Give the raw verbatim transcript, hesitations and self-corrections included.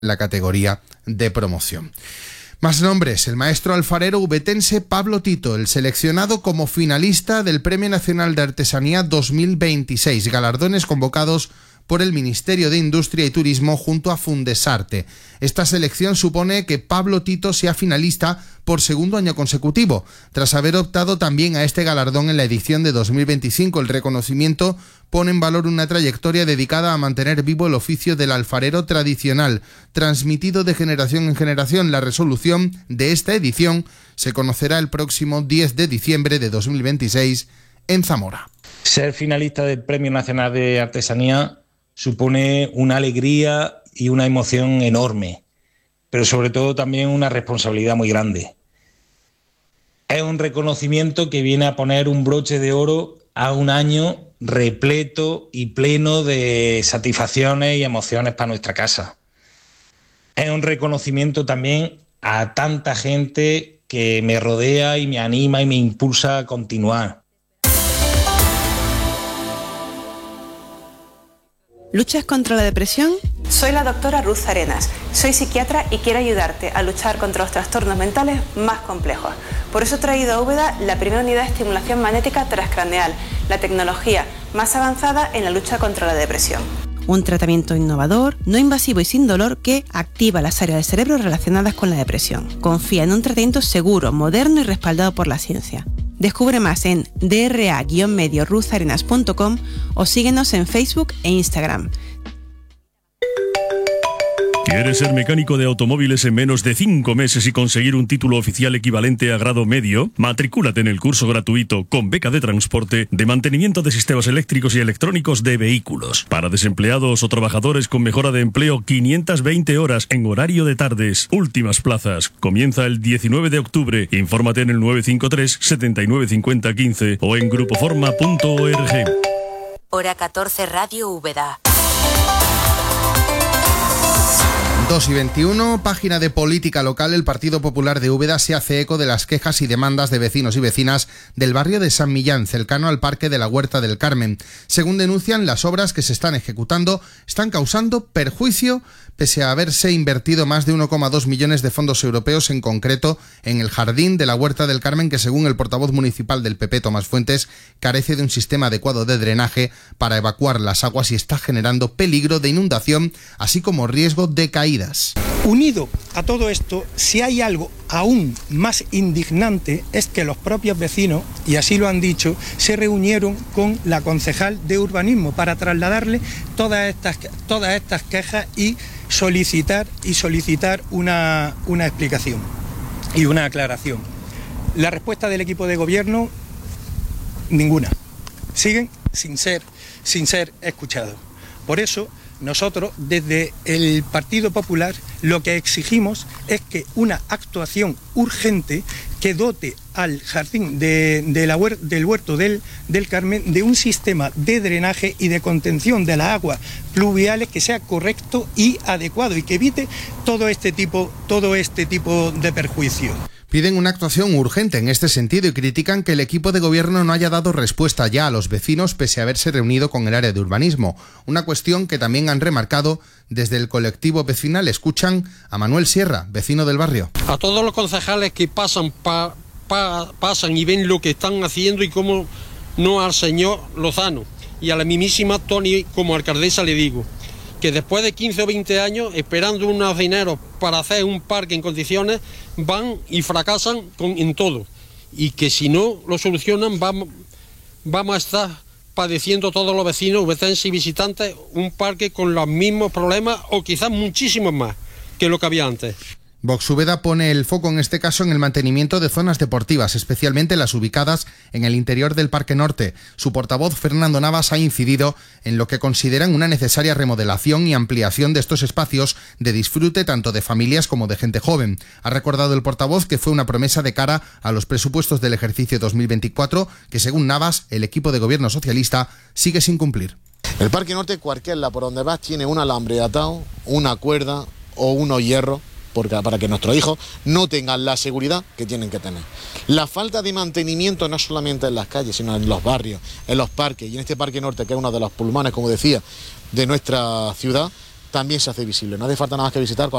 la categoría de promoción. Más nombres: el maestro alfarero ubetense Pablo Tito, el seleccionado como finalista del Premio Nacional de Artesanía dos mil veintiséis, galardones convocados por el Ministerio de Industria y Turismo junto a Fundesarte. Esta selección supone que Pablo Tito sea finalista por segundo año consecutivo, tras haber optado también a este galardón en la edición de dos mil veinticinco. El reconocimiento pone en valor una trayectoria dedicada a mantener vivo el oficio del alfarero tradicional, transmitido de generación en generación. La resolución de esta edición se conocerá el próximo diez de diciembre de dos mil veintiséis en Zamora. Ser finalista del Premio Nacional de Artesanía supone una alegría y una emoción enorme, pero sobre todo también una responsabilidad muy grande. Es un reconocimiento que viene a poner un broche de oro a un año repleto y pleno de satisfacciones y emociones para nuestra casa. Es un reconocimiento también a tanta gente que me rodea y me anima y me impulsa a continuar. ¿Luchas contra la depresión? Soy la doctora Ruth Arenas, soy psiquiatra y quiero ayudarte a luchar contra los trastornos mentales más complejos. Por eso he traído a Úbeda la primera unidad de estimulación magnética transcraneal, la tecnología más avanzada en la lucha contra la depresión. Un tratamiento innovador, no invasivo y sin dolor que activa las áreas del cerebro relacionadas con la depresión. Confía en un tratamiento seguro, moderno y respaldado por la ciencia. Descubre más en d r a guion medio ruth arenas punto com o síguenos en Facebook e Instagram. ¿Quieres ser mecánico de automóviles en menos de cinco meses y conseguir un título oficial equivalente a grado medio? Matricúlate en el curso gratuito con beca de transporte de mantenimiento de sistemas eléctricos y electrónicos de vehículos para desempleados o trabajadores con mejora de empleo quinientas veinte horas en horario de tardes. Últimas plazas. Comienza el diecinueve de octubre. Infórmate en el nueve cinco tres, setenta y nueve cincuenta quince o en grupoforma punto org. Hora catorce, Radio Úbeda. dos y veintiuno, página de política local. El Partido Popular de Úbeda se hace eco de las quejas y demandas de vecinos y vecinas del barrio de San Millán, cercano al Parque de la Huerta del Carmen. Según denuncian, las obras que se están ejecutando están causando perjuicio pese a haberse invertido más de uno coma dos millones de fondos europeos, en concreto en el jardín de la Huerta del Carmen, que según el portavoz municipal del P P, Tomás Fuentes, carece de un sistema adecuado de drenaje para evacuar las aguas y está generando peligro de inundación, así como riesgo de caídas. Unido a todo esto, si hay algo aún más indignante, es que los propios vecinos, y así lo han dicho, se reunieron con la concejal de urbanismo para trasladarle todas estas, todas estas quejas y solicitar, y solicitar una, una explicación y una aclaración. La respuesta del equipo de gobierno, ninguna. Siguen sin ser, sin ser escuchados. Por eso, nosotros, desde el Partido Popular, lo que exigimos es que una actuación urgente que dote al jardín de, de la huer, del Huerto del, del Carmen de un sistema de drenaje y de contención de las aguas pluviales que sea correcto y adecuado y que evite todo este tipo, todo este tipo de perjuicios. Piden una actuación urgente en este sentido y critican que el equipo de gobierno no haya dado respuesta ya a los vecinos pese a haberse reunido con el área de urbanismo. Una cuestión que también han remarcado desde el colectivo vecinal. Escuchan a Manuel Sierra, vecino del barrio. A todos los concejales que pasan, pa, pa, pasan y ven lo que están haciendo y cómo no al señor Lozano y a la mismísima Toni como alcaldesa le digo que después de quince o veinte años esperando unos dineros para hacer un parque en condiciones, van y fracasan con, en todo. Y que si no lo solucionan, vamos, vamos a estar padeciendo todos los vecinos, ubetenses y visitantes, un parque con los mismos problemas o quizás muchísimos más que lo que había antes. Vox Úbeda pone el foco en este caso en el mantenimiento de zonas deportivas, especialmente las ubicadas en el interior del Parque Norte. Su portavoz, Fernando Navas, ha incidido en lo que consideran una necesaria remodelación y ampliación de estos espacios de disfrute tanto de familias como de gente joven. Ha recordado el portavoz que fue una promesa de cara a los presupuestos del ejercicio dos mil veinticuatro que, según Navas, el equipo de gobierno socialista sigue sin cumplir. El Parque Norte, cualquier lado por donde vas, tiene un alambre atado, una cuerda o unos hierros, porque para que nuestros hijos no tengan la seguridad que tienen que tener. La falta de mantenimiento no solamente en las calles, sino en los barrios, en los parques, y en este Parque Norte, que es uno de los pulmones, como decía, de nuestra ciudad, también se hace visible. No hace falta nada más que visitar